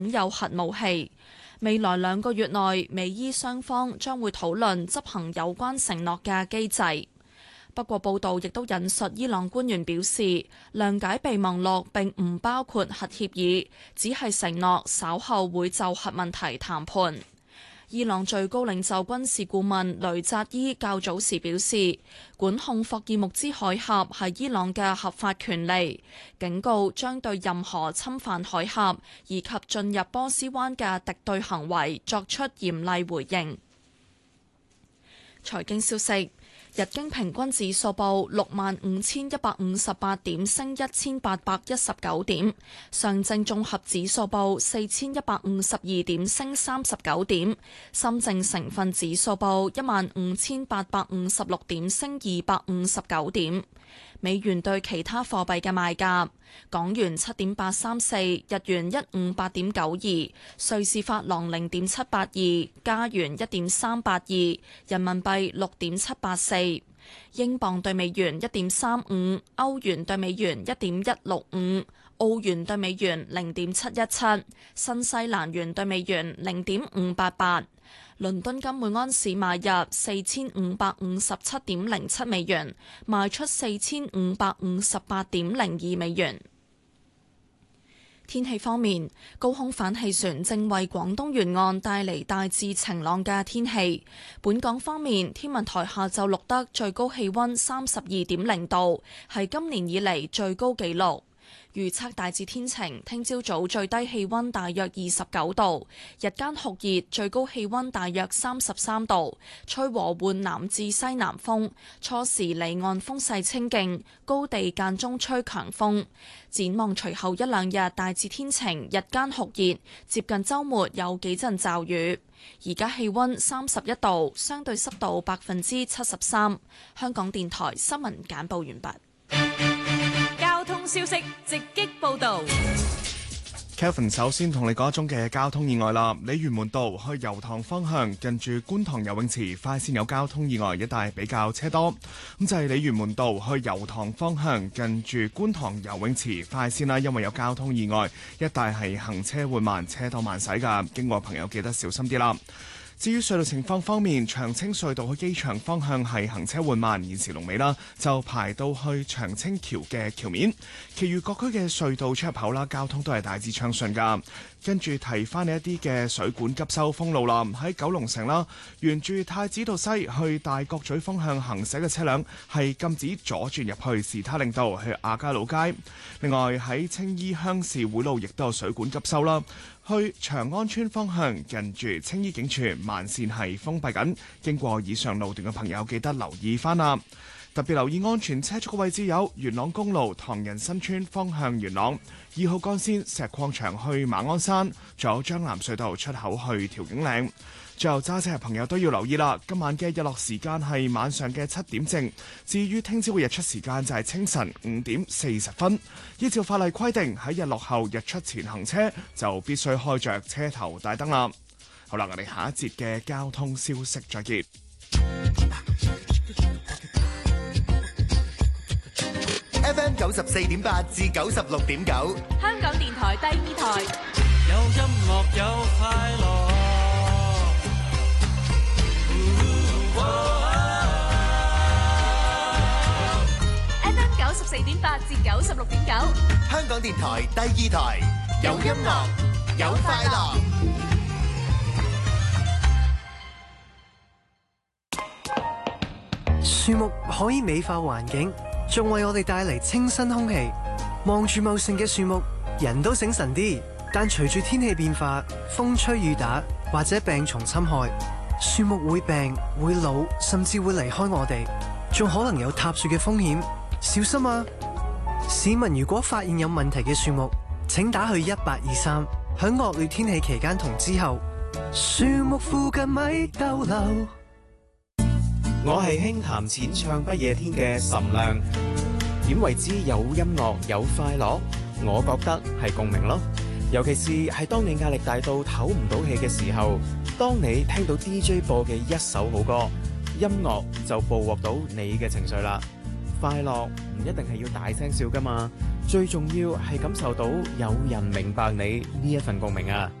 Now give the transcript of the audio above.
有核武器。未來2個月內，美伊雙方將會討論執行有關承諾嘅機制。不過報道亦都引述伊朗官員表示，諒解備忘錄並唔包括核協議，只係承諾稍後會就核問題談判。伊朗最高領袖軍事顧問雷扎伊較早時表示，管控霍爾木茲海峽係伊朗嘅合法權利，警告將對任何侵犯海峽以及進入波斯灣嘅敵對行為作出嚴厲回應。財經消息。日經平均指數報65,158點，升1819點；上證綜合指數報4152點，升39點；深證成分指數報15,856點，升259點。美元對其他貨幣嘅賣價：港元7.834，日元158.92，瑞士法郎0.782，加元1.382，人民幣6.784，英鎊對美元1.35，歐元對美元1.165，澳元對美元0.717，新西蘭元對美元0.588。倫敦金每安士買入4557.07美元，賣出4558.02美元。天氣方面，高空反氣旋正為廣東沿岸帶嚟大致晴朗嘅天氣。本港方面，天文台下晝錄得最高氣溫32.0度，係今年以嚟最高紀錄。預測大致天晴，聽朝早最低氣溫大約29度，日間酷熱，最高氣溫大約33度，吹和緩南至西南風，初時離岸風勢清勁，高地間中吹強風。展望隨後1-2日大致天晴，日間酷熱，接近週末有幾陣驟雨。而家氣溫31度，相對濕度73%。香港電台新聞簡報完畢。 交通消息直擊報道。 Kelvin 首先同你講一宗嘅交通意外啦，鯉魚門道去油塘方向近住觀塘游泳池快線有交通意外，一帶比較車多。咁就係鯉魚門道去油塘方向近住觀塘游泳池快線啦，因為有交通意外，一帶係行車緩慢，車多慢駛㗎，經過朋友記得小心啲啦。至於隧道情況方面，長青隧道去機場方向係行車緩慢，現時龍尾啦就排到去長青橋嘅橋面。其餘各區嘅隧道出入口啦，交通都係大致暢順㗎。跟住提翻你一啲嘅水管急修封路啦，喺九龍城啦，沿住太子道西去大角咀方向行駛嘅車輛係禁止左轉入去士他令道去亞皆老街。另外喺青衣鄉事會路亦都有水管急修啦，去長安村方向近住青衣警署慢線係封閉緊，經過以上路段嘅朋友記得留意翻啦。特別留意安全車速嘅位置有元朗公路唐人新村方向元朗，2號幹線石礦場去馬鞍山，仲有將南隧道出口去調景嶺。最後揸車嘅朋友都要留意啦，今晚嘅日落時間係晚上嘅7點正，至於聽朝嘅日出時間就係清晨5點40分。依照法例規定，喺日落後日出前行車就必須開着車頭大燈啦。好啦，我哋下一節嘅交通消息再見。 FM 94.8至96.9， 香港電台第2台， 有音樂有快樂。 FM 94.8至96.9， 香港電台第2台，有音樂有快樂。 樹木可以美化環境，仲為我哋帶嚟清新空氣。望住茂盛嘅樹木，人都醒神啲。但隨住天氣變化，風吹雨打或者病蟲侵害，樹木會病、會老，甚至會離開我哋，仲可能有塌樹嘅風險。小心啊！市民如果發現有問題嘅樹木，請打去1823。喺惡劣天氣期間同之後，樹木附近咪逗留。 我係輕談淺唱不夜天嘅岑亮，點為之有音樂有快樂？我覺得係共鳴咯，尤其是係當你壓力大到唞唔到氣嘅時候，當你聽到 DJ 播嘅一首好歌，音樂就捕獲到你嘅情緒啦。 快樂唔一定係要大聲笑㗎嘛，最重要係感受到有人明白你呢一份共鳴啊！